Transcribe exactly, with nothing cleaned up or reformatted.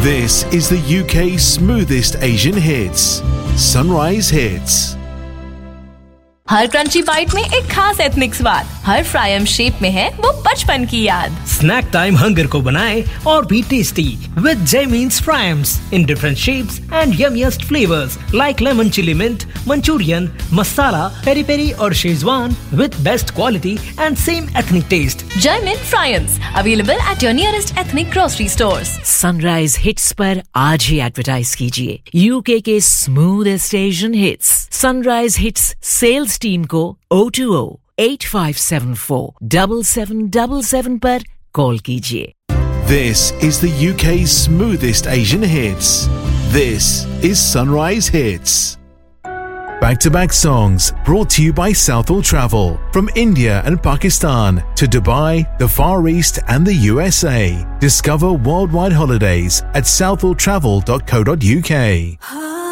This is the U K's smoothest Asian hits. Sunrise Hits. Her crunchy bite में एक खास ethnic स्वाद, हर fryum shape में है वो बचपन की याद। स्नैक टाइम हंगर को बनाए और भी tasty with जैमीन्स fryums in different shapes and यम्मीएस्ट flavours like lemon chilli mint, Manchurian, masala, peri peri और Schezwan with best quality and same ethnic test. Jaimin fryums available at your nearest ethnic grocery stores. Sunrise hits पर आज ही advertise कीजिए UK के smoothest Asian hits. Sunrise hits sales team को O two O eight five seven four seven seven seven seven पर call कीजिए। This is the U K's smoothest Asian hits. This is Sunrise Hits. Back-to-back songs brought to you by Southall Travel. From India and Pakistan to Dubai, the Far East and the U S A. Discover worldwide holidays at southall travel dot co dot U K.